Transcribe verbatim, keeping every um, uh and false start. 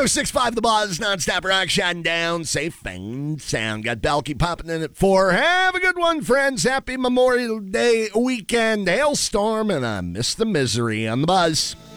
oh six five The Buzz, nonstop rock, shutting down, safe and sound. Got Belky popping in at four. Have a good one, friends. Happy Memorial Day weekend. Hailstorm, and I miss the misery on The Buzz.